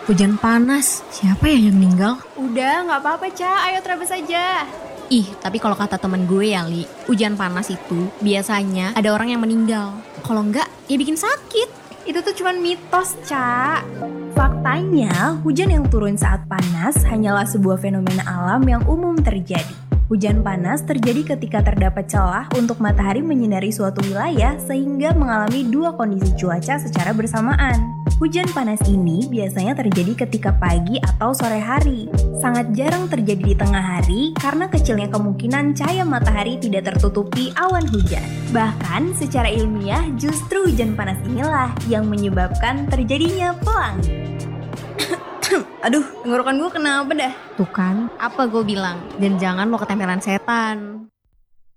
Hujan panas, siapa ya yang meninggal? Udah, nggak apa-apa, Ca. Ayo terabas aja. Ih, tapi kalau kata temen gue ya, Li, hujan panas itu biasanya ada orang yang meninggal. Kalau enggak, ya bikin sakit. Itu tuh cuman mitos, Ca. Faktanya, hujan yang turun saat panas hanyalah sebuah fenomena alam yang umum terjadi. Hujan panas terjadi ketika terdapat celah untuk matahari menyinari suatu wilayah sehingga mengalami dua kondisi cuaca secara bersamaan. Hujan panas ini biasanya terjadi ketika pagi atau sore hari. Sangat jarang terjadi di tengah hari karena kecilnya kemungkinan cahaya matahari tidak tertutupi awan hujan. Bahkan secara ilmiah justru hujan panas inilah yang menyebabkan terjadinya pelangi. Aduh, tenggorokan gue kenapa dah? Tuh kan, apa gue bilang? Dan jangan lo ketempelan setan.